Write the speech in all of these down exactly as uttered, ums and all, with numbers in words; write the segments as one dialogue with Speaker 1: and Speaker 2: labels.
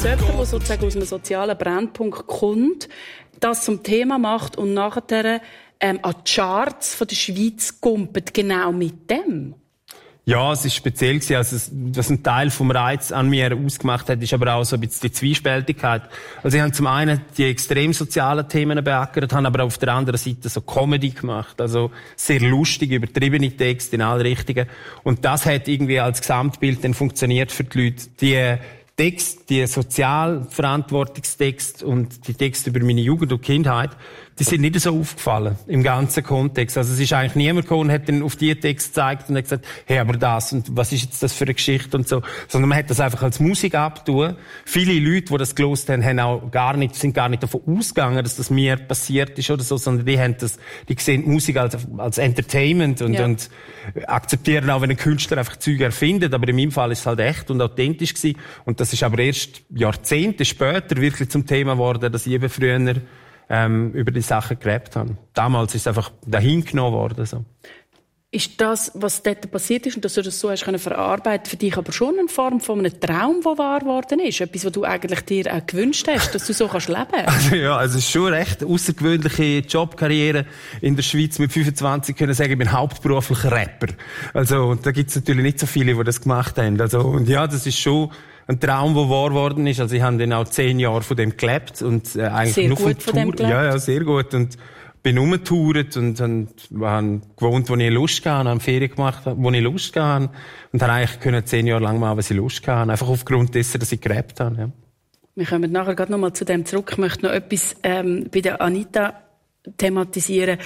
Speaker 1: jemand, der sozusagen aus einem sozialen Brennpunkt kommt, das zum Thema macht und nachher ähm, an die Charts von der Schweiz kumpelt, genau mit dem?
Speaker 2: Ja, es ist speziell gewesen. Also, was ein Teil vom Reiz an mir ausgemacht hat, ist aber auch so ein bisschen die Zwiespältigkeit. Also, ich habe zum einen die extrem sozialen Themen beackert, habe aber auf der anderen Seite so Comedy gemacht. Also, sehr lustig, übertriebene Texte in alle Richtungen. Und das hat irgendwie als Gesamtbild dann funktioniert für die Leute. Die Text, die Sozialverantwortungstext und die Texte über meine Jugend und Kindheit, die sind nicht so aufgefallen im ganzen Kontext. Also es ist eigentlich niemand gekommen und hat dann auf die Text gezeigt und hat gesagt, hey, aber das und was ist jetzt das für eine Geschichte und so. Sondern man hat das einfach als Musik abgetan. Viele Leute, die das gehört haben, haben auch gar nicht, sind gar nicht davon ausgegangen, dass das mir passiert ist oder so, sondern die haben das, die sehen die Musik als, als Entertainment und, ja. und akzeptieren auch, wenn ein Künstler einfach Züge erfindet. Aber in meinem Fall ist es halt echt und authentisch gewesen. Und das ist aber erst Jahrzehnte später wirklich zum Thema geworden, dass ich eben früher ähm, über die Sachen gelebt habe. Damals ist es einfach dahin genommen worden. So.
Speaker 1: Ist das, was dort passiert ist und dass du das so hast können verarbeiten, für dich aber schon eine Form von einem Traum, der wahr geworden ist? Etwas, was du eigentlich dir auch gewünscht hast, dass du so kannst leben?
Speaker 2: Also ja, also es ist schon recht außergewöhnliche Jobkarriere in der Schweiz mit fünfundzwanzig können sagen, ich bin hauptberuflicher Rapper. Also da gibt es natürlich nicht so viele, die das gemacht haben. Also und ja, das ist schon ein Traum, der wahr geworden ist. Also ich habe dann auch zehn Jahre von dem gelebt und äh, eigentlich
Speaker 1: sehr
Speaker 2: nur
Speaker 1: gut
Speaker 2: von
Speaker 1: von dem
Speaker 2: Tour. Ja, ja, sehr gut und bin rumgetourt und, und habe gewohnt, wo ich Lust hatte, habe Ferien gemacht, wo ich Lust hatte und habe eigentlich können zehn Jahre lang machen, was ich Lust hatte, einfach aufgrund dessen, dass ich gelebt habe. Ja.
Speaker 1: Wir kommen nachher gerade noch mal zu dem zurück. Ich möchte noch etwas ähm, bei der Anita thematisieren.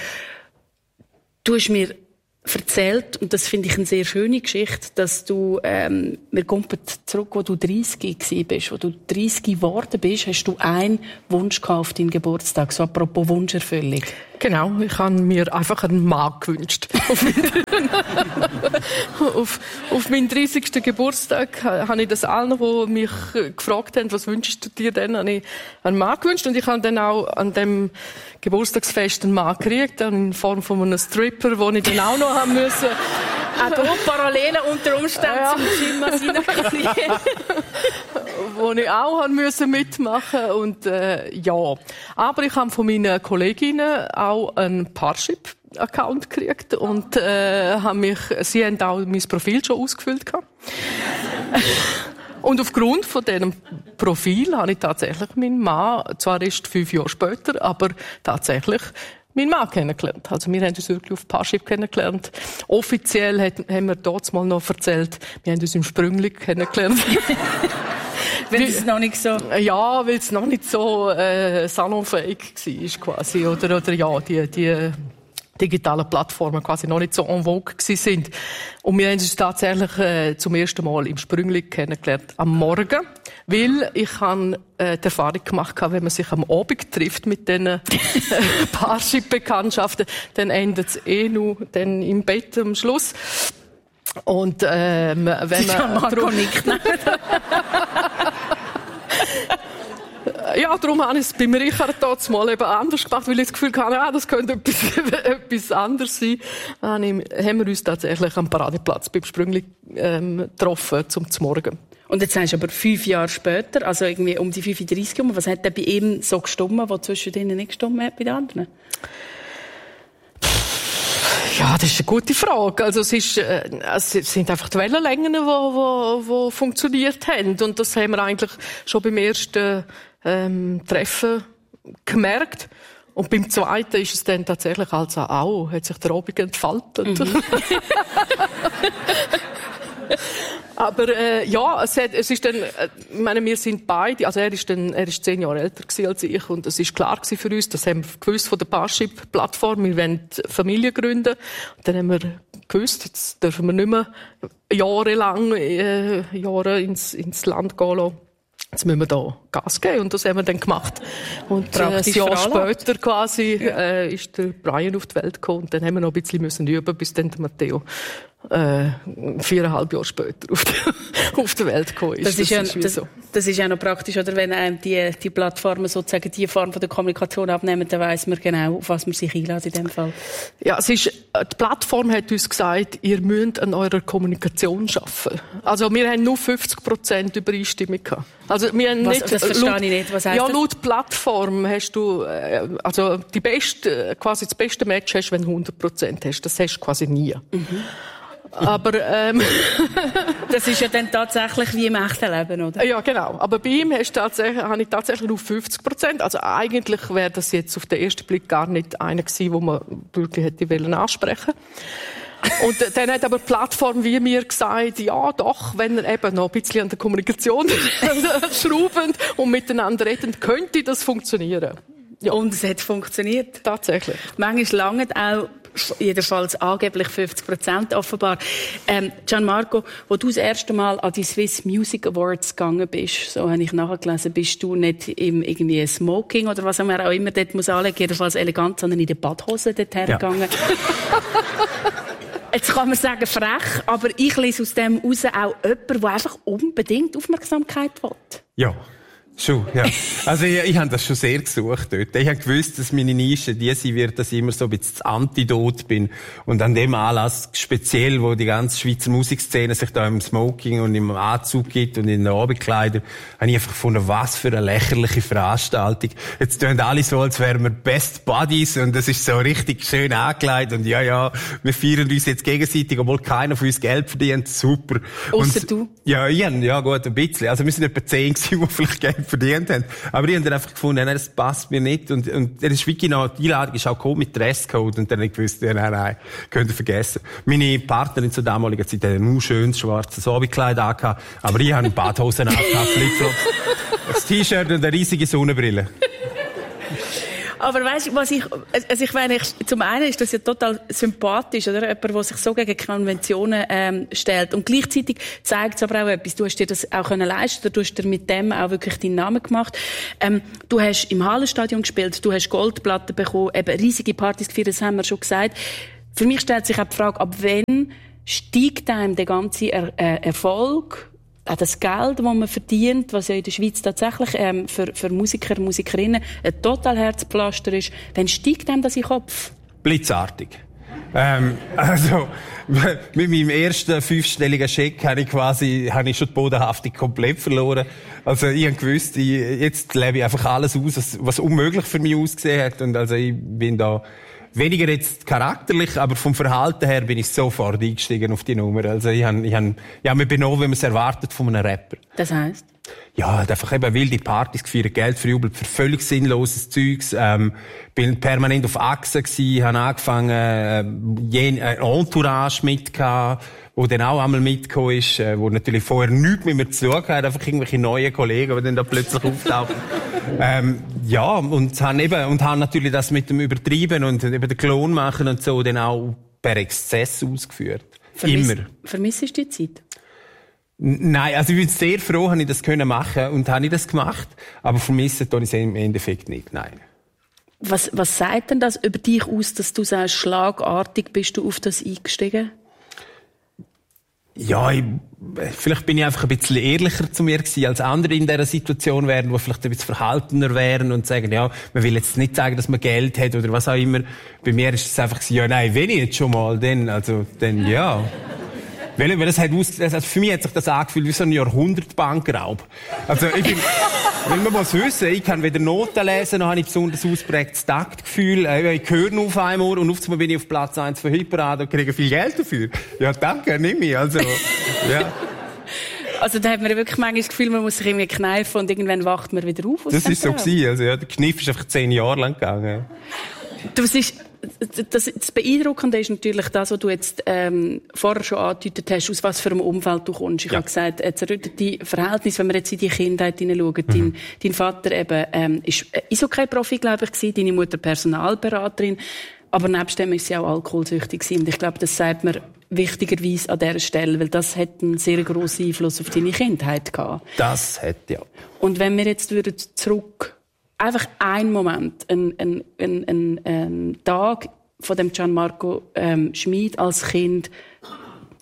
Speaker 1: Du hast mir erzählt, und das finde ich eine sehr schöne Geschichte, dass du, ähm, wir kommen zurück, wo du dreissig gewesen bist, wo du dreissig geworden bist, hast du einen Wunsch gehabt auf deinen Geburtstag, so apropos Wunscherfüllung.
Speaker 3: Genau, ich habe mir einfach einen Mann gewünscht. auf, auf meinen dreißigsten Geburtstag habe ich das allen, die mich gefragt haben, was wünschst du dir denn, habe ich einen Mann gewünscht. Und ich habe dann auch an dem Geburtstagsfest einen Mann gekriegt, in Form von einem Stripper, den ich dann auch noch haben müssen.
Speaker 1: Auch hier Parallelen unter Umständen ja. zum Gymnasium.
Speaker 3: Wo ich auch haben müssen mitmachen und äh, ja. Aber ich habe von meinen Kolleginnen auch einen Parship-Account gekriegt und äh, habe mich, sie haben auch mein Profil schon ausgefüllt gehabt. Und aufgrund von diesem Profil habe ich tatsächlich meinen Mann, zwar erst fünf Jahre später, aber tatsächlich meinen Mann kennengelernt. Also wir haben uns wirklich auf Parship kennengelernt. Offiziell hat, haben wir dort mal noch erzählt, wir haben uns im Sprüngli kennengelernt.
Speaker 1: Weil es noch nicht so...
Speaker 3: Ja, weil es noch nicht so äh, salonfähig war quasi. Oder, oder ja, die, die digitalen Plattformen quasi noch nicht so en vogue sind. Und wir haben uns tatsächlich äh, zum ersten Mal im Sprüngli kennengelernt am Morgen. Weil ich habe äh, die Erfahrung gemacht, wenn man sich am Abend trifft mit diesen äh, Parship-Bekanntschaften, dann endet es eh nur dann im Bett am Schluss. Und ähm, wenn man
Speaker 1: Marco nickt.
Speaker 3: Ja, darum habe ich es beim Richard dort mal eben anders gemacht, weil ich das Gefühl hatte, ja, das könnte etwas, etwas anderes sein. Dann haben wir uns tatsächlich am Paradeplatz beim Sprüngli ähm, getroffen zum Morgen.
Speaker 1: Und jetzt sagst du aber fünf Jahre später, also irgendwie um die fünfunddreissig herum, was hat denn bei ihm so gestimmt, was zwischen denen nicht gestimmt hat bei den anderen?
Speaker 3: Ja, das ist eine gute Frage. Also es, ist, äh, es sind einfach die Wellenlängen, die wo, wo, wo funktioniert haben. Und das haben wir eigentlich schon beim ersten ähm, Treffen gemerkt. Und beim zweiten ist es dann tatsächlich also auch, hat sich der Abend entfaltet. Mhm. Aber äh, ja, es, hat, es ist dann, äh, ich meine, wir sind beide, also er ist dann, er ist zehn Jahre älter gewesen als ich und es ist klar gewesen für uns, das haben wir gewusst von der Parship-Plattform, wir wollen Familie gründen. Und dann haben wir gewusst, jetzt dürfen wir nicht mehr jahrelang äh, Jahre ins, ins Land gehen lassen. Jetzt müssen wir da Gas geben und das haben wir dann gemacht. Und äh, ein Jahr später quasi äh, ist der Brian auf die Welt gekommen und dann haben wir noch ein bisschen müssen üben, bis dann der Matteo äh, viereinhalb Jahre später auf die, auf die Welt gekommen ist.
Speaker 1: Das, das ist, ja,
Speaker 3: ist
Speaker 1: das,
Speaker 3: so.
Speaker 1: Das ist auch noch praktisch, oder? Wenn einem die, die Plattformen sozusagen die Form von der Kommunikation abnehmen, dann weiss man genau, auf was man sich einlässt in dem Fall.
Speaker 3: Ja, es ist, die Plattform hat uns gesagt, ihr müsst an eurer Kommunikation arbeiten. Also, wir haben nur fünfzig Prozent Übereinstimmung gehabt. Also, wir haben
Speaker 1: was,
Speaker 3: nicht,
Speaker 1: das verstehe
Speaker 3: laut,
Speaker 1: ich nicht. Was heisst
Speaker 3: ja,
Speaker 1: das?
Speaker 3: laut Plattform hast du, also, die beste, quasi das beste Match hast, wenn du hundert Prozent hast. Das hast du quasi nie. Mhm. Aber ähm,
Speaker 1: das ist ja dann tatsächlich wie im echten Leben, oder?
Speaker 3: Ja, genau. Aber bei ihm hast tatsächlich, habe ich tatsächlich nur fünfzig Prozent. Also eigentlich wäre das jetzt auf den ersten Blick gar nicht einer gewesen, wo man wirklich hätte wollen ansprechen. Und dann hat aber die Plattform wie mir gesagt, ja doch, wenn er eben noch ein bisschen an der Kommunikation schrauben und miteinander reden, könnte das funktionieren.
Speaker 1: Ja. Und es hat funktioniert.
Speaker 3: Tatsächlich.
Speaker 1: Manchmal langen auch jedenfalls angeblich fünfzig Prozent offenbar. Ähm, Gianmarco, wo du das erste Mal an die Swiss Music Awards gegangen bist, so habe ich nachgelesen, bist du nicht im irgendwie Smoking oder was man auch immer dort muss anlegen, jedenfalls elegant, sondern in der Badhose dort hergegangen. Ja. Jetzt kann man sagen, frech, aber ich lese aus dem raus auch jemanden, der einfach unbedingt Aufmerksamkeit will.
Speaker 2: Ja. Schon, ja. Also ich, ich habe das schon sehr gesucht dort. Ich habe gewusst, dass meine Nische die sein wird, dass ich immer so ein bisschen das Antidot bin. Und an dem Anlass speziell, wo die ganze Schweizer Musikszene sich da im Smoking und im Anzug gibt und in den Abendkleidern, habe ich einfach gefunden, was für eine lächerliche Veranstaltung. Jetzt tun alle so, als wären wir Best Buddies und das ist so richtig schön angekleidet und ja, ja, wir feiern uns jetzt gegenseitig, obwohl keiner von uns Geld verdient. Super.
Speaker 1: Ausser du?
Speaker 2: Ja, ich habe, ja gut, ein bisschen. Also wir sind etwa zehn gewesen, die vielleicht Geld verdient haben. Aber ich habe dann einfach gefunden, nein, das passt mir nicht. Und, und das ist wirklich noch, die Einladung ist auch gekommen mit Dresscode. Und dann habe ich gewusst, ja, nein, nein, könnt ihr vergessen. Meine Partnerin zur damaligen Zeit hatte nur schönes schwarzes Abendkleid angehabt. Aber ich habe Badhosen angehabt, Flipflops, ein T-Shirt und eine riesige Sonnenbrille.
Speaker 1: Aber weißt du, was ich, also ich meine, ich, zum einen ist das ja total sympathisch, oder? Jemand, der sich so gegen Konventionen, ähm, stellt. Und gleichzeitig zeigt es aber auch etwas. Du hast dir das auch können leisten, oder du hast dir mit dem auch wirklich deinen Namen gemacht. Ähm, du hast im Hallenstadion gespielt, du hast Goldplatten bekommen, eben riesige Partys gefeiert, das haben wir schon gesagt. Für mich stellt sich auch die Frage, ab wann steigt einem der ganze er- äh, Erfolg, auch das Geld, das man verdient, was ja in der Schweiz tatsächlich ähm, für, für Musiker und Musikerinnen ein total Herzpflaster ist, dann steigt einem das in den Kopf?
Speaker 2: Blitzartig. Ähm, also, mit meinem ersten fünfstelligen Scheck habe ich quasi, habe ich schon die Bodenhaftung komplett verloren. Also, ich habe gewusst, ich, jetzt lebe ich einfach alles aus, was, was unmöglich für mich ausgesehen hat. Und also, ich bin da weniger jetzt charakterlich, aber vom Verhalten her bin ich sofort eingestiegen auf die Nummer. Also, ich habe, ich habe, ich habe mich benommen, wie man es erwartet von einem Rapper.
Speaker 1: Das heisst?
Speaker 2: Ja, hat einfach eben wilde Partys gefeiert, Geld verjubelt für völlig sinnloses Zeugs, ähm, bin permanent auf Achsen gsi, habe angefangen, äh, jen, äh, Entourage mitgehabt, wo dann auch einmal mitgekommen ist, äh, wo natürlich vorher nichts mit mir zu tun hat, einfach irgendwelche neue Kollegen, die dann da plötzlich auftauchen. ähm, ja, und haben eben, und haben natürlich das mit dem Übertrieben und eben den Klon machen und so dann auch per Exzess ausgeführt.
Speaker 1: Vermiss,
Speaker 2: Immer.
Speaker 1: Vermisst du die Zeit?
Speaker 2: Nein, also ich bin sehr froh, habe ich das können machen und habe ich das gemacht, aber vermissen tue ich es im Endeffekt nicht, nein.
Speaker 1: Was, was sagt denn das über dich aus, dass du sagst, schlagartig bist du auf das eingestiegen?
Speaker 2: Ja, ich, vielleicht bin ich einfach ein bisschen ehrlicher zu mir gewesen, als andere in dieser Situation wären, die vielleicht ein bisschen verhaltener wären und sagen, ja, man will jetzt nicht sagen, dass man Geld hat oder was auch immer. Bei mir ist es einfach so, ja, nein, wenn ich jetzt schon mal, dann, also, dann, ja. Weil, weil das hat aus, also für mich hat sich das angefühlt wie so ein Jahrhundertbankraub. Also, ich bin, weil man muss wissen, ich kann weder Noten lesen, noch habe ich besonders ausprägtes Taktgefühl. Ich höre nur auf einmal und auf einmal bin ich auf Platz eins von Hitparade und kriege viel Geld dafür. Ja, danke, nimm ich. Also, ja.
Speaker 1: Also, da hat man wirklich manchmal das Gefühl, man muss sich irgendwie kneifen und irgendwann wacht man wieder auf.
Speaker 2: Das ist so gewesen. Also, ja, der Kniff ist einfach zehn Jahre lang gegangen.
Speaker 1: Du, es ist, das, das Beeindruckende ist natürlich das, was du jetzt ähm, vorher schon angedeutet hast, aus was für einem Umfeld du kommst. Ich ja. habe gesagt, äh, zerrüttete Verhältnisse, wenn wir jetzt in die Kindheit hineinschauen. Mhm. Dein, dein Vater eben, ähm, ist Eishockey-Profi, glaube ich, gewesen, deine Mutter Personalberaterin, aber nebst dem ist sie auch alkoholsüchtig gewesen. Und ich glaube, das sagt man wichtigerweise an dieser Stelle, weil das hat einen sehr grossen Einfluss auf deine Kindheit gehabt.
Speaker 2: Das hat, ja.
Speaker 1: Und wenn wir jetzt würden zurück einfach ein Moment, ein, ein, ein, ein, ein Tag von dem Gianmarco ähm, Schmid als Kind,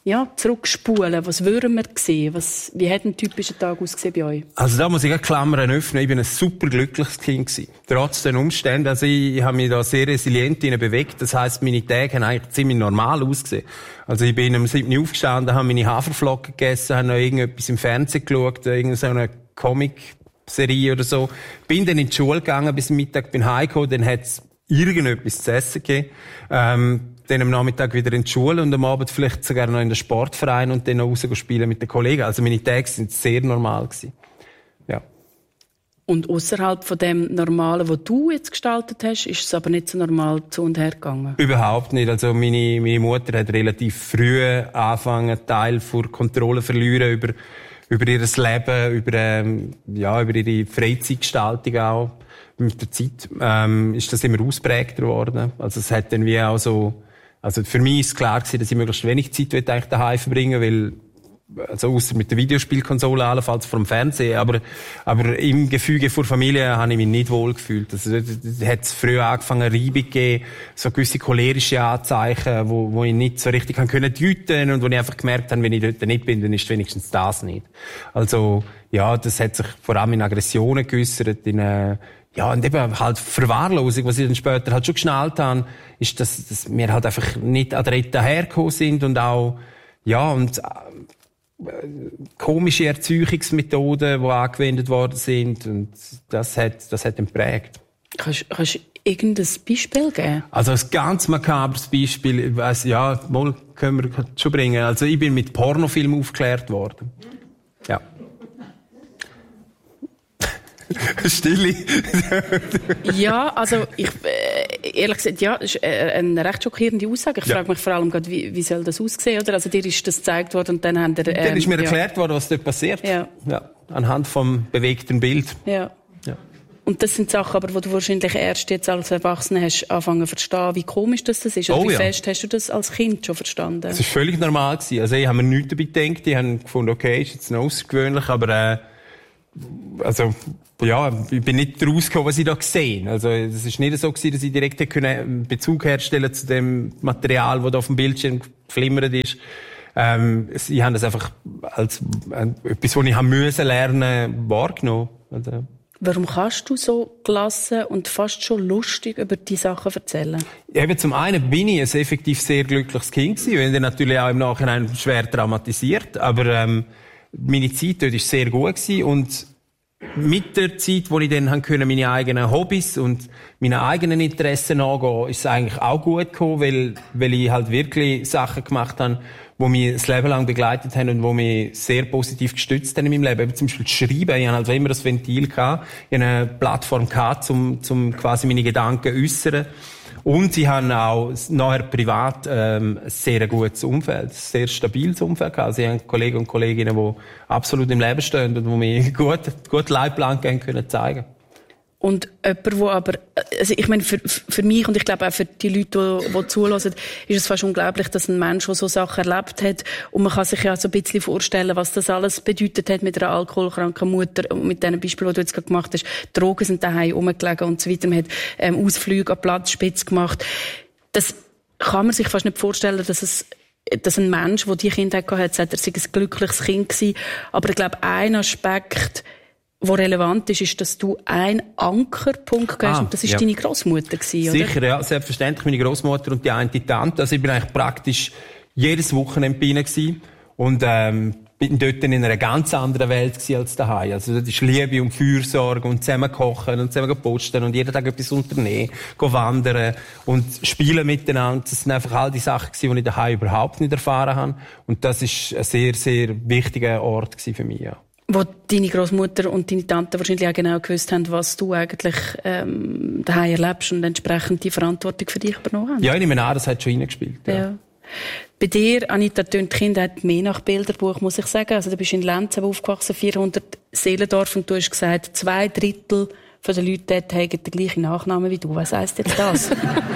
Speaker 1: ja, zurückspulen? Was würden wir sehen? Was, wie hat ein typischer Tag ausgesehen bei euch?
Speaker 2: Also da muss ich eine Klammern öffnen. Ich bin ein super glückliches Kind gewesen. Trotz den Umständen. Also ich, ich habe mich da sehr resilient bewegt. Das heisst, meine Tage haben eigentlich ziemlich normal ausgesehen. Also ich bin um sieben Uhr aufgestanden, habe meine Haferflocken gegessen, habe noch irgendetwas im Fernsehen geschaut, irgendeine Comic-Serie oder so. Bin dann in die Schule gegangen, bis Mittag bin heimgekommen, dann hat's irgendetwas zu essen gegeben. Ähm, dann am Nachmittag wieder in die Schule und am Abend vielleicht sogar noch in den Sportverein und dann noch raus spielen mit den Kollegen. Also meine Tage sind sehr normal gewesen. Ja.
Speaker 1: Und außerhalb von dem Normalen, was du jetzt gestaltet hast, ist es aber nicht so normal zu und her gegangen? Überhaupt nicht.
Speaker 2: Also meine, meine Mutter hat relativ früh angefangen, Teil vor Kontrolle verlieren über, über ihr Leben, über, ähm, ja, über ihre Freizeitgestaltung auch. Mit der Zeit, ähm, ist das immer ausprägter geworden. Also es hat dann wie auch so, also für mich ist klar gewesen, dass ich möglichst wenig Zeit eigentlich daheim verbringen will, also ausser mit der Videospielkonsole allenfalls vor dem Fernsehen, aber aber im Gefüge vor Familie habe ich mich nicht wohl gefühlt. Also da hat es früh angefangen, Reibung gegeben, so gewisse cholerische Anzeichen, wo wo ich nicht so richtig haben können deuten und wo ich einfach gemerkt habe, wenn ich dort nicht bin, dann ist wenigstens das nicht. Also ja, das hat sich vor allem in Aggressionen geäussert, in äh, ja, und eben halt Verwahrlosung, was ich dann später halt schon geschnallt habe, ist, dass, dass wir halt einfach nicht adrett dahergekommen sind und auch, ja, und äh, komische Erzeugungsmethoden, die angewendet worden sind, und das hat, das hat ihn geprägt.
Speaker 1: Kannst, kannst du irgendein Beispiel geben?
Speaker 2: Also ein ganz makabres Beispiel, ich weiss, ja, mal können wir schon bringen. Also ich bin mit Pornofilmen aufgeklärt worden. Ja. Stille.
Speaker 1: Ja, also ich, äh, ehrlich gesagt, ja, das ist äh, eine recht schockierende Aussage. Ich ja. frage mich vor allem gerade, wie, wie soll das aussehen, oder? Also dir ist das gezeigt worden und dann haben wir... Ähm,
Speaker 2: dann ist mir
Speaker 1: ja.
Speaker 2: erklärt worden, was dort passiert.
Speaker 1: Ja.
Speaker 2: Ja. Anhand vom bewegten Bild.
Speaker 1: Ja.
Speaker 2: Ja.
Speaker 1: Und das sind Sachen, aber, wo du wahrscheinlich erst jetzt als Erwachsener hast angefangen zu verstehen, wie komisch das, das ist. Oder
Speaker 2: oh,
Speaker 1: wie
Speaker 2: ja.
Speaker 1: fest hast du das als Kind schon verstanden?
Speaker 2: Das war völlig normal gewesen. Also ich habe mir nichts dabei gedacht. Ich habe gefunden, okay, ist jetzt noch außergewöhnlich, aber äh, also ja, ich bin nicht rausgekommen, was ich da gesehen. Also es ist nicht so gewesen, dass ich direkt einen Bezug herstellen zu dem Material, das da auf dem Bildschirm geflimmert ist. Ähm, ich habe das einfach als äh, etwas, was ich haben müssen lernen, wahrgenommen. Also,
Speaker 1: warum kannst du so gelassen und fast schon lustig über die Sachen erzählen?
Speaker 2: Eben, zum einen bin ich ein effektiv sehr glückliches Kind gewesen, wenn dann natürlich auch im Nachhinein schwer traumatisiert, aber ähm, meine Zeit dort war sehr gut gewesen und mit der Zeit, wo ich dann haben können, meine eigenen Hobbys und meine eigenen Interessen angehen, ist es eigentlich auch gut gekommen, weil, weil ich halt wirklich Sachen gemacht habe, die mich das Leben lang begleitet haben und die mich sehr positiv gestützt haben in meinem Leben. Eben zum Beispiel das Schreiben. Ich hatte halt immer das Ventil gehabt. Ich hatte eine Plattform gehabt, um, um quasi meine Gedanken zu äussern. Und sie haben auch nachher privat ähm, ein sehr gutes Umfeld, ein sehr stabiles Umfeld gehabt. Sie haben Kollegen und Kolleginnen, die absolut im Leben stehen und die mir gut, gut Leitplanken haben können zeigen.
Speaker 1: Und jemand, wo aber, also ich meine, für, für mich und ich glaube auch für die Leute, die, die zuhören, ist es fast unglaublich, dass ein Mensch, der so Sachen erlebt hat, und man kann sich ja so ein bisschen vorstellen, was das alles bedeutet hat mit einer alkoholkranken Mutter und mit diesen Beispielen, die du jetzt gerade gemacht hast. Drogen sind daheim rumgelegen und so weiter. Man hat ähm, Ausflüge an Platzspitze gemacht. Das kann man sich fast nicht vorstellen, dass es dass ein Mensch, der diese Kindheit hatte, sagt, er sei ein glückliches Kind gewesen. Aber ich glaube, ein Aspekt, was relevant ist, ist, dass du einen Ankerpunkt gibst, ah, und das war ja. deine Grossmutter gewesen, oder?
Speaker 2: Sicher, ja, selbstverständlich meine Grossmutter und die eine Tante. Also ich bin eigentlich praktisch jedes Wochenende bei ihnen gewesen und ähm, bin dort in einer ganz anderen Welt gewesen als daheim. Also das ist Liebe und Fürsorge und zusammen kochen und zusammen posten und jeden Tag etwas unternehmen, gehen wandern und spielen miteinander. Das sind einfach all die Sachen gewesen, die ich daheim überhaupt nicht erfahren habe. Und das ist ein sehr, sehr wichtiger Ort gewesen für mich, ja.
Speaker 1: Wo deine Großmutter und deine Tante wahrscheinlich auch genau gewusst haben, was du eigentlich ähm, daheim erlebst und entsprechend die Verantwortung für dich übernommen haben.
Speaker 2: Ja, ich nehme an, das hat schon reingespielt. Ja. Ja.
Speaker 1: Bei dir, Anita, tönt die Kindheit mehr nach Bilderbuch, muss ich sagen. Also du bist in Lenz aufgewachsen, vierhundert Seelendorf, und du hast gesagt, zwei Drittel von den Leuten dort haben den gleichen Nachnamen wie du. Was heisst jetzt das?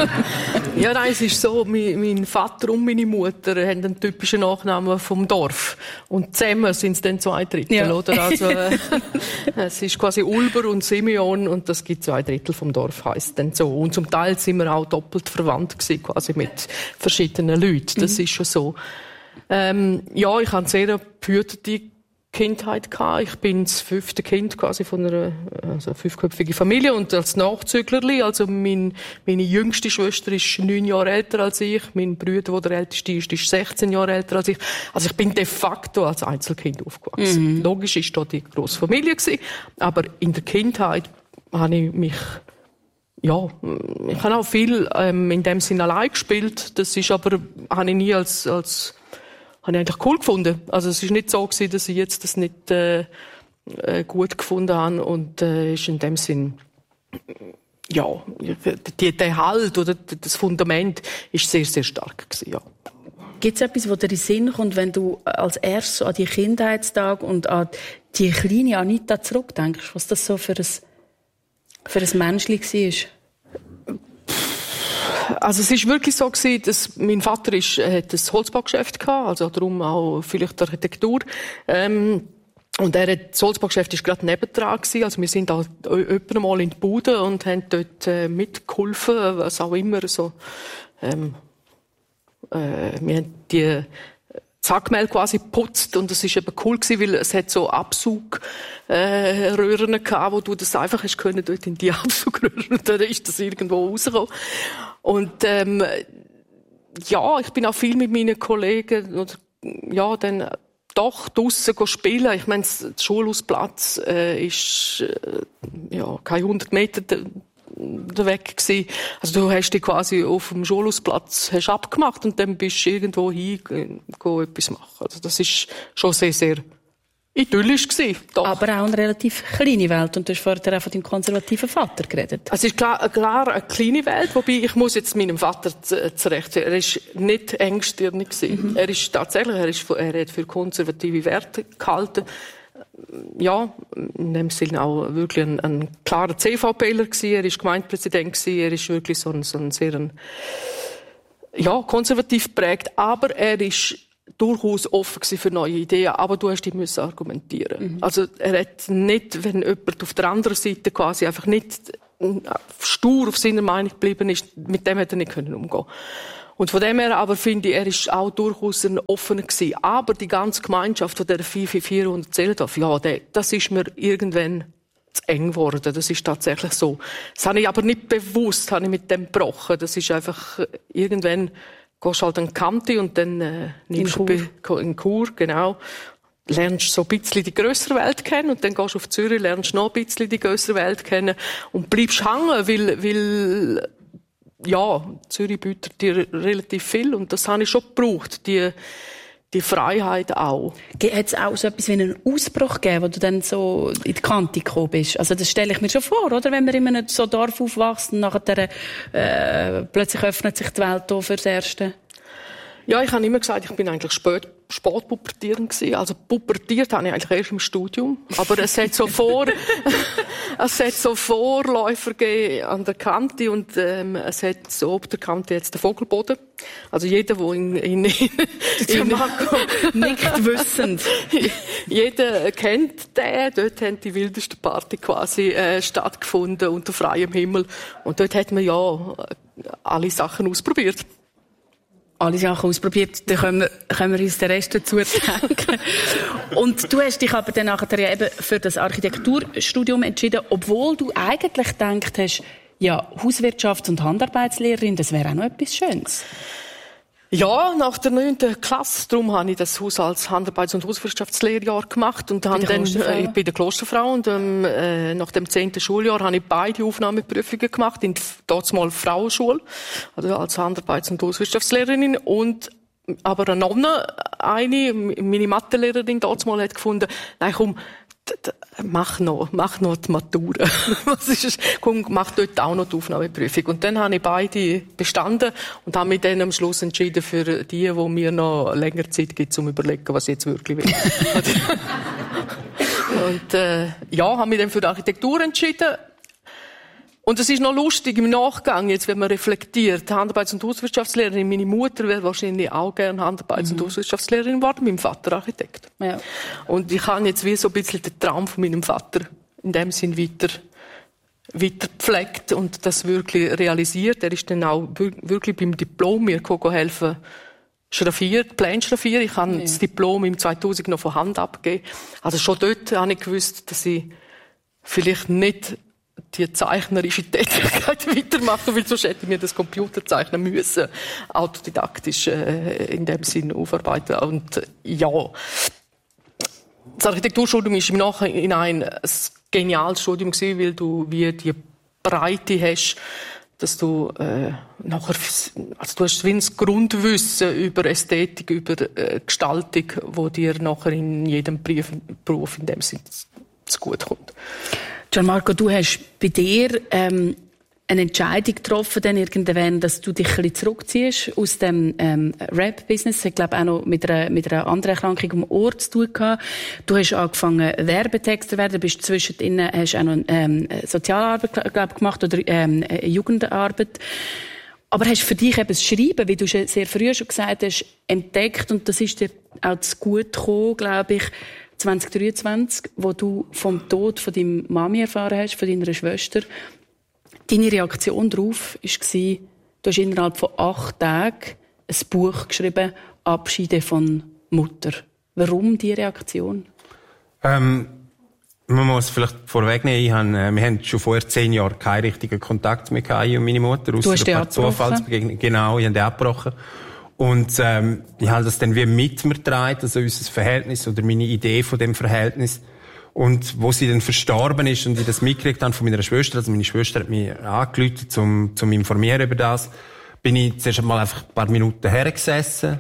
Speaker 3: Ja, nein, es ist so, mein, mein Vater und meine Mutter haben einen typischen Nachnamen vom Dorf. Und zusammen sind es dann zwei Drittel, ja. Oder? Also, äh, es ist quasi Ulber und Simeon, und das gibt zwei Drittel vom Dorf, heisst dann so. Und zum Teil sind wir auch doppelt verwandt gewesen, quasi mit verschiedenen Leuten. Das mhm. ist schon so. Ähm, ja, ich hatte eine sehr behütete Kindheit gehabt. Ich bin das fünfte Kind quasi von einer also fünfköpfigen Familie und als Nachzüglerli. Also mein, meine jüngste Schwester ist neun Jahre älter als ich. Mein Bruder, der der älteste ist, ist sechzehn Jahre älter als ich. Also ich bin de facto als Einzelkind aufgewachsen. Mhm. Logisch ist da die grosse Familie gewesen, aber in der Kindheit habe ich mich ja, ich habe auch viel ähm, in dem Sinne allein gespielt. Das ist aber habe ich nie als als habe ich eigentlich cool gefunden. Also es ist nicht so gewesen, dass ich jetzt das nicht äh, gut gefunden habe und äh, ist in dem Sinn ja die, der Halt oder das Fundament ist sehr sehr stark gewesen, ja.
Speaker 1: Gibt es etwas, was dir in den Sinn kommt, wenn du als erstes an die Kindheitstage und an die kleine Anita zurückdenkst, was das so für ein für ein Menschli war?
Speaker 3: Also es ist wirklich so gewesen, dass mein Vater ist, hat ein Holzbaugeschäft gehabt, also darum auch vielleicht die Architektur. Ähm, und er hat, das Holzbaugeschäft ist gerade nebendran gewesen, also wir sind da öppe mal in die Bude und haben dort äh, mitgeholfen, was auch immer so. Ähm, äh, wir haben die Sackmehl quasi putzt und das ist eben cool gewesen, weil es hat so Absugröhren äh, gehabt, wo du das einfach hast können dort in die Absugröhren und dann ist das irgendwo rausgekommen. Und ähm, ja, ich bin auch viel mit meinen Kollegen oder ja dann doch draussen spielen. Ich meine, der Schulhausplatz äh, ist äh, ja kein hundert Meter weg gewesen. Also du hast dich quasi auf dem Schulhausplatz hast abgemacht und dann bist du irgendwo hin, go etwas machen. Also das ist schon sehr, sehr idyllisch gewesen. Doch.
Speaker 1: Aber auch eine relativ kleine Welt. Und du hast vorher auch von deinem konservativen Vater geredet.
Speaker 3: Es ist klar, klar eine kleine Welt, wobei ich muss jetzt meinem Vater zurecht sagen, er ist nicht engstirnig gewesen. Mhm. Er ist tatsächlich, er ist, er hat für konservative Werte gehalten. Ja, in dem Sinne auch wirklich ein, ein klarer CVPler gewesen. Er ist Gemeindepräsident gewesen. Er ist wirklich so ein, so ein sehr, ein, ja, konservativ geprägt. Aber er ist durchaus offen gewesen für neue Ideen. Aber du hast die müssen argumentieren. Mhm. Also, er hat nicht, wenn jemand auf der anderen Seite quasi einfach nicht stur auf seiner Meinung geblieben ist, mit dem hätte er nicht können umgehen. Und von dem her aber finde ich, er ist auch durchaus ein offener gewesen. Aber die ganze Gemeinschaft von der vier vier vier und Zelldorf, ja, das ist mir irgendwann zu eng geworden. Das ist tatsächlich so. Das habe ich aber nicht bewusst, habe ich mit dem gebrochen. Das ist einfach, irgendwann gehst du halt an die Kante und dann äh, nimmst du in Chur. in Chur, genau. Lernst so ein bisschen die grössere Welt kennen und dann gehst du auf Zürich, lernst noch ein bisschen die grössere Welt kennen und bleibst hängen, weil, weil ja, Zürich bietet dir relativ viel und das habe ich schon gebraucht, die, die Freiheit auch.
Speaker 1: Hat es auch so etwas wie einen Ausbruch gegeben, wo du dann so in die Kante gekommen bist? Also das stelle ich mir schon vor, oder? Wenn man in einem so Dorf aufwächst und nachher äh, plötzlich öffnet sich die Welt hier fürs Erste.
Speaker 3: Ja, ich habe immer gesagt, ich bin eigentlich spät, spät pubertierend gewesen. Also pubertiert habe ich eigentlich erst im Studium. Aber es hat so vor, es hat so Vorläufer gegeben an der Kante und ähm, es hat so ob der Kante jetzt den Vogelboden. Also jeder, der in, in, in, in
Speaker 1: Marco nicht wissend.
Speaker 3: Jeder kennt den. Dort haben die wildesten Party quasi äh, stattgefunden unter freiem Himmel. Und dort hat man ja alle Sachen ausprobiert.
Speaker 1: Alle Sachen ausprobiert, dann können wir, können wir uns den Rest dazu denken. Und du hast dich aber dann nachher ja eben für das Architekturstudium entschieden, obwohl du eigentlich gedacht hast, ja, Hauswirtschafts- und Handarbeitslehrerin, das wäre auch noch etwas Schönes.
Speaker 3: Ja, nach der neunten Klasse. Darum habe ich das Haushalts-, Handarbeits- und Hauswirtschaftslehrjahr gemacht. Und habe dann, äh, bei der Klosterfrau. Und, ähm, äh, nach dem zehnten Schuljahr habe ich beide Aufnahmeprüfungen gemacht. In, dort mal Frauenschule. Also als Handarbeits- und Hauswirtschaftslehrerin. Und, aber eine Nonne, eine, meine Mathelehrerin dort mal hat gefunden, nein, komm, mach noch, mach noch die Matura. Was ist es? Komm, mach dort auch noch die Aufnahmeprüfung. Und dann habe ich beide bestanden und habe mich dann am Schluss entschieden für die, die mir noch länger Zeit gibt, um zu überlegen, was ich jetzt wirklich will. Und, äh, ja, habe mich dann für die Architektur entschieden. Und es ist noch lustig im Nachgang, jetzt, wenn man reflektiert. Handarbeits- und Hauswirtschaftslehrerin, meine Mutter wäre wahrscheinlich auch gerne Handarbeits- mhm. und Hauswirtschaftslehrerin geworden, mein Vater Architekt. Ja. Und ich habe jetzt wie so ein bisschen den Traum von meinem Vater in dem Sinn weiter, weiter gepflegt und das wirklich realisiert. Er ist dann auch wirklich beim Diplom mir helfen, schraffiert, Pläne schraffiert. Ich habe ja. das Diplom im zweitausend noch von Hand abgegeben. Also schon dort habe ich gewusst, dass ich vielleicht nicht die zeichnerische Tätigkeit weitermachen, weil sonst hätte ich mir das Computer zeichnen müssen, autodidaktisch äh, in dem Sinn aufarbeiten. Und äh, ja, das Architekturstudium war im Nachhinein ein geniales Studium gewesen, weil du wie die Breite hast, dass du äh, nachher, also du hast wie ein Grundwissen über Ästhetik, über äh, Gestaltung, wo dir nachher in jedem Brief, Beruf in dem Sinne zu gut kommt.
Speaker 1: Gianmarco, du hast bei dir ähm, eine Entscheidung getroffen, dann irgendwann, dass du dich ein bisschen zurückziehst aus dem ähm, Rap-Business. Ich glaube auch noch mit einer, mit einer anderen Erkrankung am Ohr zu tun gehabt. Du hast angefangen, Werbetexter zu werden, bist zwischendrin, hast auch noch ähm, Sozialarbeit, glaube gemacht oder ähm, Jugendarbeit. Aber hast für dich eben das Schreiben, wie du schon sehr früh schon gesagt hast, entdeckt, und das ist dir auch zu gut gekommen, glaube ich, zwanzig dreiundzwanzig, wo du vom Tod von deiner Mami erfahren hast, von deiner Schwester. Deine Reaktion darauf war, du hast innerhalb von acht Tagen ein Buch geschrieben, Abschiede von Mutter. Warum diese Reaktion?
Speaker 2: Ähm, man muss vielleicht vorwegnehmen, ich habe, äh, wir haben schon vorher zehn Jahre keinen richtigen Kontakt mehr gehabt, ich und meine Mutter.
Speaker 1: Du hast den abgebrochen?
Speaker 2: Genau, ich habe den abgebrochen. Und ähm, ich habe das dann wie mit mir getragen, also unser Verhältnis oder meine Idee von dem Verhältnis. Und wo sie dann verstorben ist und ich das mitgekriegt habe von meiner Schwester, also meine Schwester hat mich angerufen, zum, zum informieren über das, bin ich zuerst einmal einfach ein paar Minuten hergesessen.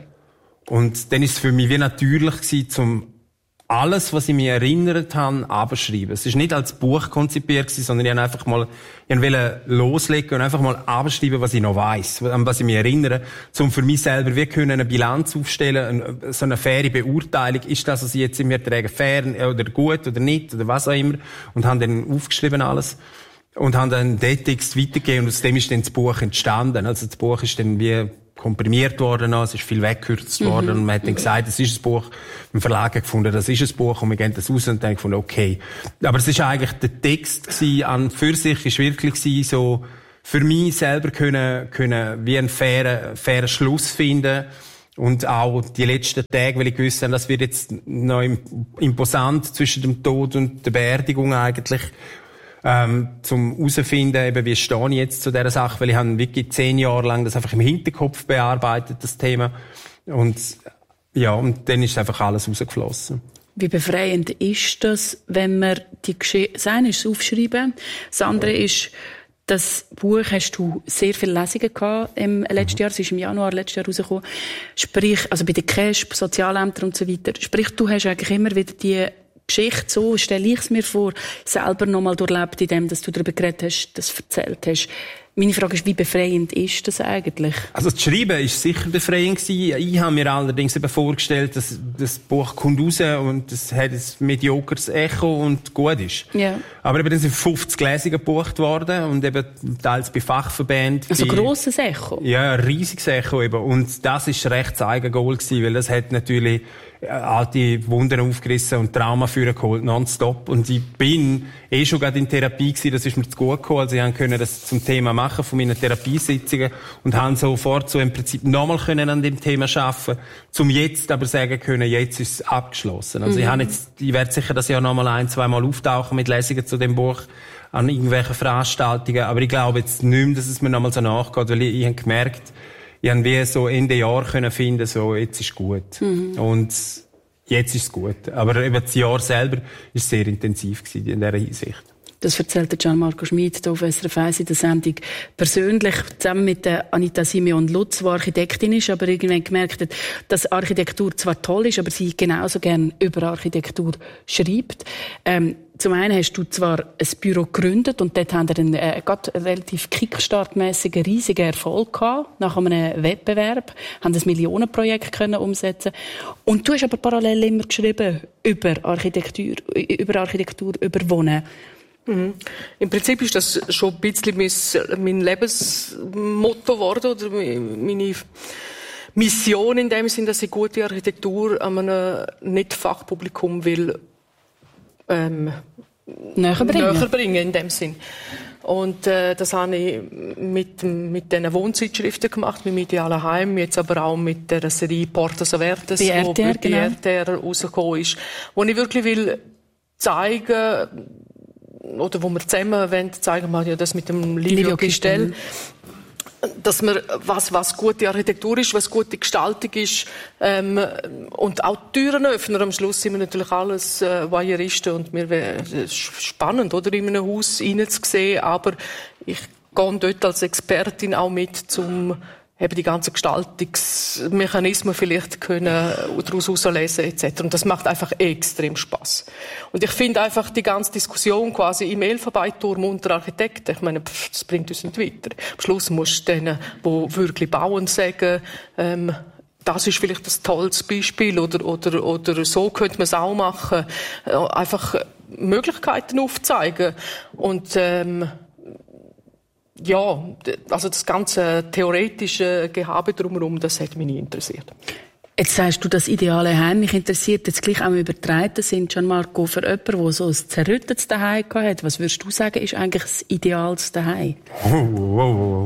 Speaker 2: Und dann ist es für mich wie natürlich gewesen, zum alles, was ich mich erinnert habe, abschreiben. Es ist nicht als Buch konzipiert gewesen, sondern ich wollte einfach mal, ich wollte loslegen und einfach mal abschreiben, was ich noch weiss, an was ich mich erinnere, um für mich selber wie können eine Bilanz aufstellen, so eine faire Beurteilung, ist das, was ich jetzt in mir trage, fair oder gut oder nicht oder was auch immer, und habe dann aufgeschrieben alles und habe dann den Text weitergegeben und aus dem ist dann das Buch entstanden. Also das Buch ist dann wie komprimiert worden, es ist viel weggekürzt worden, mhm. und man hat dann gesagt, das ist ein Buch. Im Verlag gefunden, das ist ein Buch, und wir gehen das raus und dann gefunden, okay. Aber es ist eigentlich der Text gewesen, an für sich ist wirklich gewesen, so, für mich selber können, können, wie einen fairen, fairen Schluss finden. Und auch die letzten Tage, weil ich gewusst habe, das wird jetzt noch imposant zwischen dem Tod und der Beerdigung eigentlich. Ähm, zum herauszufinden, eben, wie stehe ich jetzt zu dieser Sache, weil ich habe wirklich zehn Jahre lang das einfach im Hinterkopf bearbeitet, das Thema. Und, ja, und dann ist einfach alles rausgeflossen.
Speaker 1: Wie befreiend ist das, wenn man die Geschichte, das eine ist das Aufschreiben, das andere ist, das Buch hast du sehr viele Lesungen gehabt im letzten Jahr, es ist im Januar letztes Jahr rausgekommen. Sprich, also bei den Cash, Sozialämtern und so weiter. Sprich, du hast eigentlich immer wieder die Geschichte, so stelle ich es mir vor, selber nochmal durchlebt, in dem, dass du darüber geredet hast, das erzählt hast. Meine Frage ist, wie befreiend ist das eigentlich?
Speaker 2: Also das Schreiben ist sicher befreiend gewesen. Ich habe mir allerdings eben vorgestellt, dass das Buch kommt raus und es hat ein mediokres Echo und gut ist.
Speaker 1: Ja.
Speaker 2: Aber eben dann sind fünfzig Lesungen gebucht worden und eben teils bei Fachverbänden.
Speaker 1: Also
Speaker 2: bei,
Speaker 1: grosses Echo?
Speaker 2: Ja, ein riesiges Echo eben. Und das ist recht das Eigengoal gewesen, weil das hat natürlich alte Wunder aufgerissen und Trauma führen geholt, nonstop. Und ich bin eh schon gerade in Therapie gewesen, das ist mir zu gut gekommen. Also ich konnte das zum Thema machen von meinen Therapiesitzungen und habe sofort so im Prinzip nochmal können an dem Thema arbeiten, zum jetzt aber sagen können, jetzt ist es abgeschlossen. Also mhm. ich habe jetzt, ich werde sicher das Jahr nochmal ein, zwei Mal auftauchen mit Lesungen zu dem Buch an irgendwelchen Veranstaltungen, aber ich glaube jetzt nicht mehr, dass es mir nochmal so nachgeht, weil ich, ich habe gemerkt, ich habe wie so Ende Jahr können finden, so, jetzt ist gut. Mhm. Und jetzt ist es gut. Aber eben das Jahr selber ist sehr intensiv gewesen in dieser Hinsicht.
Speaker 1: Das erzählte Gianmarco Schmid hier auf S R F eins in der Sendung persönlich, zusammen mit der Anita Simeon-Lutz, die Architektin ist, aber irgendwann gemerkt hat, dass Architektur zwar toll ist, aber sie genauso gern über Architektur schreibt. Ähm, Zum einen hast du zwar ein Büro gegründet und dort haben wir einen äh, relativ kickstartmäßigen riesigen Erfolg gehabt, nach einem Wettbewerb, haben ein Millionenprojekt können umsetzen. Und du hast aber parallel immer geschrieben über Architektur, über Architektur, über Wohnen.
Speaker 3: Mhm. Im Prinzip ist das schon ein bisschen mein, mein Lebensmotto geworden, oder meine Mission in dem Sinn, dass ich gute Architektur an einem Nicht-Fachpublikum will, ähm,
Speaker 1: näher bringen.
Speaker 3: näher bringen in dem Sinn. Und äh, das habe ich mit, mit diesen Wohnzeitschriften gemacht, mit dem idealen Heim, jetzt aber auch mit der Serie Portas Avertas, die
Speaker 1: R T R,
Speaker 3: die R T R rausgekommen ist, wo ich wirklich will zeigen, oder wo wir zusammen wollen, zeigen wir ja das mit dem Livio Gistel, dass man, was, was gute Architektur ist, was gute Gestaltung ist, ähm, und auch Türen öffnen. Am Schluss sind wir natürlich alles äh, Voyeuristen und mir wäre es spannend, oder, in einem Haus reinzusehen, aber ich gehe dort als Expertin auch mit, zum eben die ganzen Gestaltungsmechanismen vielleicht können daraus herauslesen et cetera. Und das macht einfach extrem Spaß. Und ich finde einfach die ganze Diskussion quasi im Elfenbeinturm unter Architekten, ich meine, pff, das bringt uns nicht weiter. Am Schluss musst du denen, die wirklich bauen, sagen, ähm, das ist vielleicht ein tolles Beispiel oder, oder, oder so könnte man es auch machen. Einfach Möglichkeiten aufzeigen. Und ähm, ja, also das ganze theoretische Gehabe drumherum, das hat mich nie interessiert.
Speaker 1: Jetzt sagst du, das ideale Heim. Mich interessiert jetzt gleich auch im übertreiten Sinn, Gianmarco, für jemanden, der so ein zerrüttetes Daheim hat. Was würdest du sagen, ist eigentlich das idealste Daheim?
Speaker 2: Oh, wow, wow.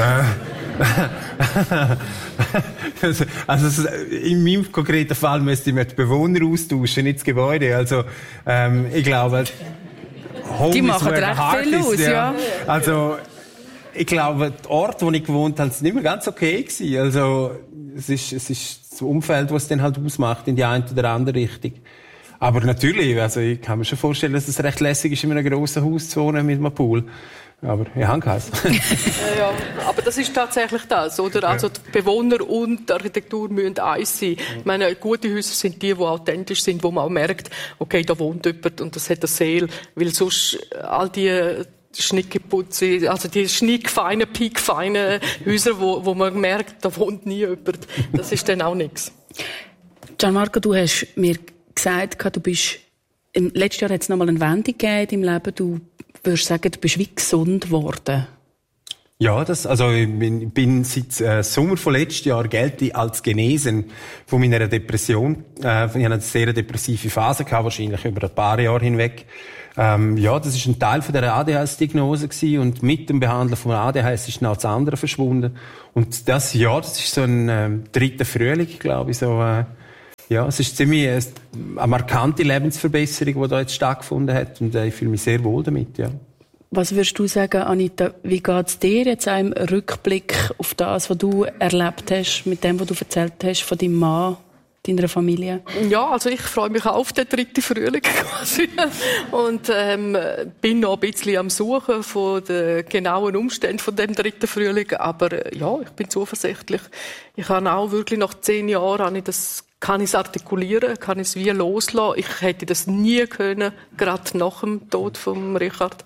Speaker 2: Äh. Also, in meinem konkreten Fall müsste ich mir die Bewohner austauschen, nicht das Gebäude. Also, ähm, ich glaube, Home
Speaker 1: die machen
Speaker 2: is
Speaker 1: recht viel aus, ja. ja.
Speaker 2: Also, ich glaube, der Ort, wo ich gewohnt habe, ist nicht mehr ganz okay gewesen. Also, es ist, es ist das Umfeld, was es dann halt ausmacht, in die eine oder andere Richtung. Aber natürlich, also, ich kann mir schon vorstellen, dass es recht lässig ist, in einem grossen Haus zu wohnen mit einem Pool. Aber ich habe keins.
Speaker 3: ja, ja, aber das ist tatsächlich das, oder? Also, die Bewohner und die Architektur müssen eins sein. Ich meine, gute Häuser sind die, die authentisch sind, wo man auch merkt, okay, da wohnt jemand und das hat eine Seele, weil sonst all die Schnickeputze, also die schnickfeinen, piekfeinen Häuser, wo, wo man merkt, da wohnt nie jemand. Das ist dann auch nichts.
Speaker 1: Gianmarco, du hast mir gesagt, du bist, im letzten Jahr hat es nochmal eine Wendung gegeben im Leben. Du würdest sagen, du bist wie gesund geworden.
Speaker 2: Ja, das, also, ich bin, bin seit äh, Sommer von letztes Jahr gelte als genesen von meiner Depression. Äh, ich hatte eine sehr depressive Phase gehabt, wahrscheinlich über ein paar Jahre hinweg. Ähm, ja, das ist ein Teil von der A D H S-Diagnose gewesen und mit dem Behandeln von A D H S ist noch das andere verschwunden. Und das, ja, das ist so ein äh, dritter Frühling, glaube ich, so, äh, ja, es ist ziemlich äh, eine markante Lebensverbesserung, die da jetzt stattgefunden hat und äh, ich fühle mich sehr wohl damit, ja.
Speaker 1: Was würdest du sagen, Anita, wie geht's dir jetzt auch im Rückblick auf das, was du erlebt hast, mit dem, was du erzählt hast von deinem Mann, deiner Familie?
Speaker 3: Ja, also ich freue mich auch auf den dritten Frühling quasi und ähm, bin noch ein bisschen am Suchen von den genauen Umständen von dem dritten Frühling, aber ja, ich bin zuversichtlich. Ich habe auch wirklich nach zehn Jahren habe ich das kann ich es artikulieren, kann ich es wie loslassen. Ich hätte das nie können, gerade nach dem Tod von Richard.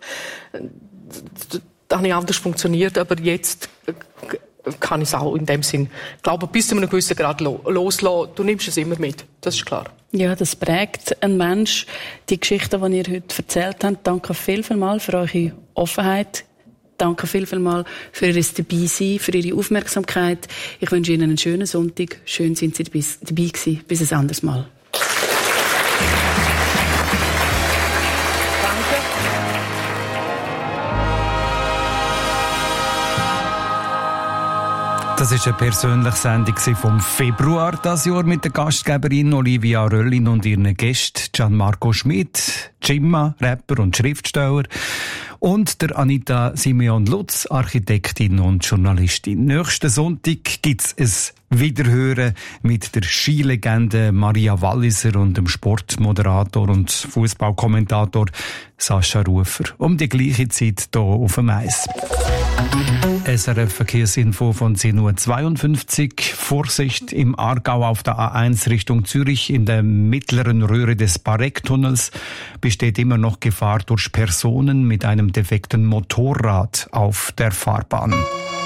Speaker 3: Da habe ich anders funktioniert, aber jetzt kann ich es auch in dem Sinn, ich glaube, bis zu einem gewissen Grad loslassen. Du nimmst es immer mit, das ist klar.
Speaker 1: Ja, das prägt ein Mensch. Die Geschichten, die ihr heute erzählt habt, danke viel, viel mal für eure Offenheit. Danke viel, viel mal für Ihr Dabeisein, für Ihre Aufmerksamkeit. Ich wünsche Ihnen einen schönen Sonntag. Schön sind Sie dabei gewesen. Bis ein anderes Mal.
Speaker 4: Das war eine persönliche Sendung vom Februar dieses Jahr mit der Gastgeberin Olivia Röllin und ihren Gästen Gianmarco Schmidt, Jimma, Rapper und Schriftsteller, und der Anita Simeon Lutz, Architektin und Journalistin. Nächsten Sonntag gibt's ein Wiederhören mit der Skilegende Maria Walliser und dem Sportmoderator und Fußballkommentator Sascha Rufer. Um die gleiche Zeit hier auf dem Eis. S R F Verkehrsinfo von zehn Uhr zweiundfünfzig. Vorsicht im Aargau auf der A eins Richtung Zürich in der mittleren Röhre des Barecktunnels besteht immer noch Gefahr durch Personen mit einem defekten Motorrad auf der Fahrbahn.